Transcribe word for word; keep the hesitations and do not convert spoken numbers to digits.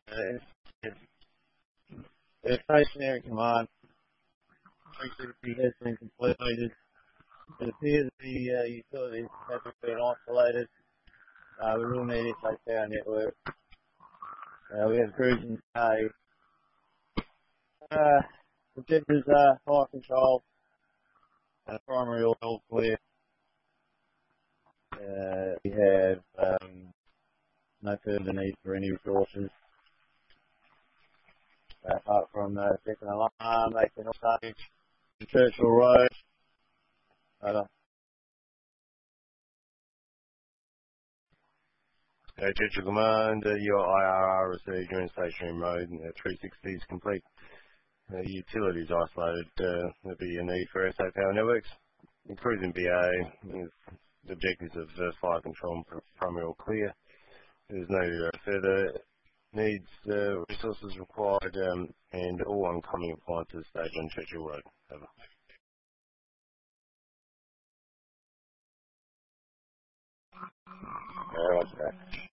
Uh, the stationary command frequency has been completed. It appears the uh, utilities have been isolated. Uh, we will need S A Power network. Uh, we have crews in K. Uh, objectives are fire control, uh, primary oil clear. Uh, we have um, no further need for any resources. Uh, apart from uh, second alarm, making all stage to Churchill Road. Uh, Uh, Churchill Command, uh, your I R R received, you're in stationary mode, uh, three sixty is complete. Uh, utilities isolated, uh, there'll be a need for S A Power networks. The crews in B A, with the objectives of uh, fire control and primary all clear. There's no uh, further needs, uh, resources required, um, and all oncoming appliances stayed on Churchill Road. Over. uh,